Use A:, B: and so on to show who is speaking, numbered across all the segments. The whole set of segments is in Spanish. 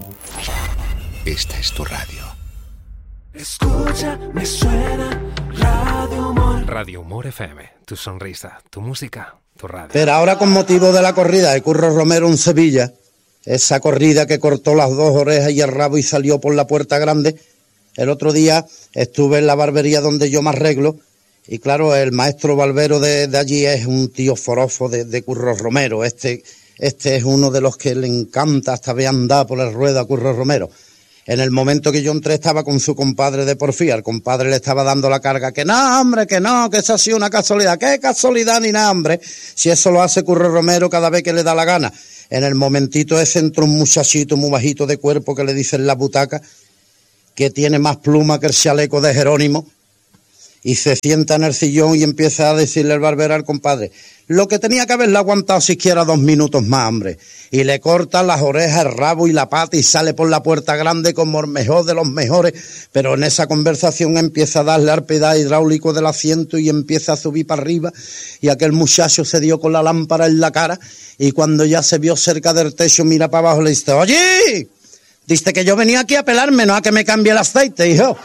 A: Esta es tu radio.
B: Escucha, me suena Radio Humor.
C: Radio Humor FM, tu sonrisa, tu música, tu radio.
D: Pero ahora con motivo de la corrida de Curro Romero en Sevilla, esa corrida que cortó las dos orejas y el rabo y salió por la puerta grande, el otro día estuve en la barbería donde yo me arreglo y claro, el maestro barbero de allí es un tío forofo de Curro Romero. Este es uno de los que le encanta hasta ver andar por el ruedo a Curro Romero. En el momento que yo entré estaba con su compadre de porfía, el compadre le estaba dando la carga, que no, hombre, que no, que eso ha sido una casualidad, ¿qué casualidad ni nada, hombre? Si eso lo hace Curro Romero cada vez que le da la gana. En el momentito ese entró un muchachito muy bajito de cuerpo que le dicen la butaca, que tiene más pluma que el chaleco de Jerónimo, y se sienta en el sillón y empieza a decirle el barbero al compadre, lo que tenía que haberle aguantado siquiera 2 minutos más, hombre. Y le corta las orejas, el rabo y la pata y sale por la puerta grande como el mejor de los mejores. Pero en esa conversación empieza a darle al pedal hidráulico del asiento y empieza a subir para arriba. Y aquel muchacho se dio con la lámpara en la cara y cuando ya se vio cerca del techo mira para abajo y le dice, oye, diste que yo venía aquí a pelarme, no a que me cambie el aceite, hijo.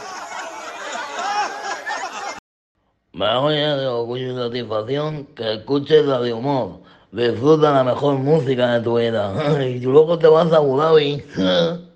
E: Me voy de orgullo y satisfacción que escuches Radio Humor. Disfruta la mejor música de tu vida. Y luego te vas a Abu Dhabi.